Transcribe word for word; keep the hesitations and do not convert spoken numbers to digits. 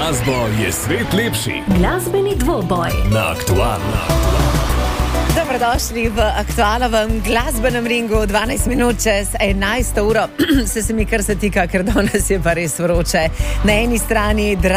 glasbo je svet lepši. Glasbeni dvoboj Na Aktualno. Dobrodošli v aktualnem glasbenem ringu. dvanajst minut čez enajsto uro se se mi kar se tika, ker danes je pa res vroče. Na eni strani